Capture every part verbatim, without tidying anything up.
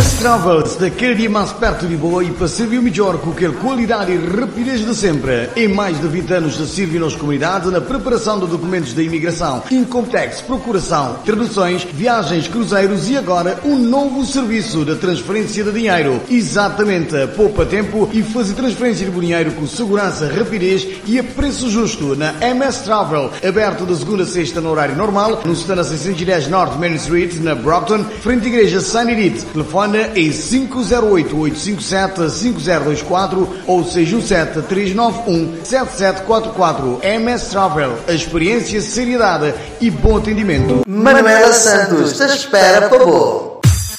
S Travels, daquele dia mais perto de boa e para servir melhor com aquela qualidade e rapidez de sempre. Em mais de vinte anos de servir nas comunidades na preparação de documentos da imigração, Incomtex, procuração, traduções, viagens, cruzeiros e agora um novo serviço de transferência de dinheiro. Exatamente, poupa tempo e fazer transferência de dinheiro com segurança, rapidez e a preço justo na M S Travel, aberto de segunda a sexta no horário normal, no stand seiscentos e dez North Main Street, na Brockton, frente à igreja Saint Edith. Telefone é cinco zero oito, oito cinco sete, cinco zero dois quatro ou seis um sete, três nove um, sete sete quatro quatro. M S Travel, a experiência, seriedade e bom atendimento. Manuela Santos te espera para boa.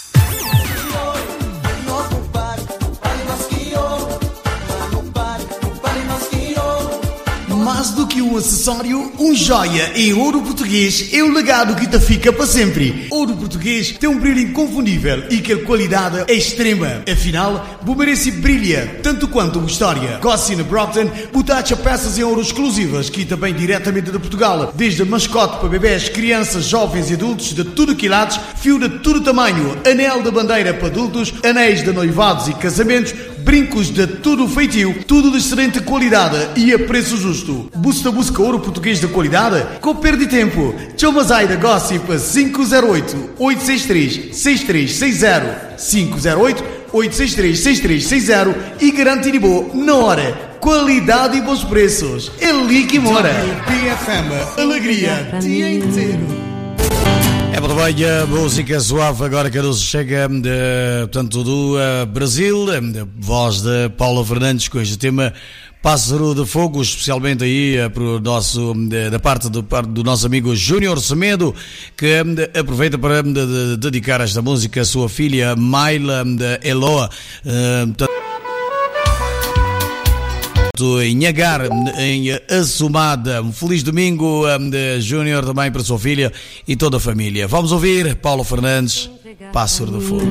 Mais do que um acessório, um joia em ouro português é o legado que te fica para sempre. Ouro português tem um brilho inconfundível e que a qualidade é extrema. Afinal, o merece brilha tanto quanto a história. Gossina Brockton, botacha peças em ouro exclusivas que também diretamente de Portugal. Desde mascote para bebés, crianças, jovens e adultos de tudo quilates, fio de todo tamanho, anel de bandeira para adultos, anéis de noivados e casamentos, brincos de tudo feitio, tudo de excelente qualidade e a preço justo. Busca busca ouro português de qualidade? Com perde tempo. Chama Zaida Gossip cinco zero oito, oito seis três, seis três seis zero cinco zero oito, oito seis três, seis três seis zero e garante de boa na hora. Qualidade e bons preços. É ali que mora. P F M, alegria dia inteiro. É para bem a música suave agora que nos chega de, portanto, do uh, Brasil, a voz de Paula Fernandes com este tema Pássaro de Fogo, especialmente aí uh, pro nosso, de, da parte do, do nosso amigo Júnior Semedo, que uh, aproveita para uh, de, de dedicar esta música à sua filha Maila uh, Eloa. Uh, em Agar, em Assumada. Um feliz domingo de Júnior também para a sua filha e toda a família. Vamos ouvir Paulo Fernandes, Pássaro de Fogo.